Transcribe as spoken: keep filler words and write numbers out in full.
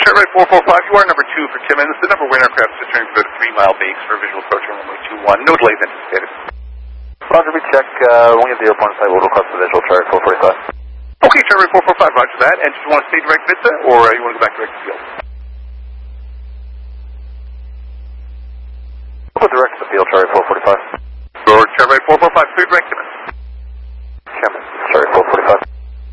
Charlie four four five, you are number two for Timmins. The number one aircraft is returning to about a three-mile base for a visual approach on runway two one. No delays anticipated. Roger, we check. Uh, wing of the airport site will request the visual Charlie four forty-five. Okay, Charlie four four five, roger that. And did you want to stay direct V I T S A, or uh, you want to go back direct to field? We'll go direct to the field, Charlie four forty-five. Or Charlie four four five, clear direct Timmins.